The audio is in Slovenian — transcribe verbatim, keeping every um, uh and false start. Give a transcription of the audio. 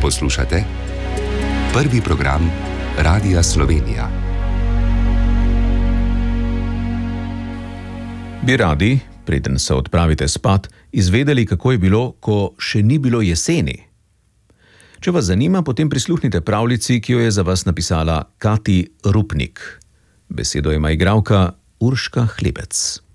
Poslušate prvi program Radia Slovenija. Bi radi, preden se odpravite spat, izvedeli, kako je bilo, ko še ni bilo jeseni? Če vas zanima, potem prisluhnite pravljici, ki jo je za vas napisala Kati Rupnik. Besedo ima igralka Urška Hlebec.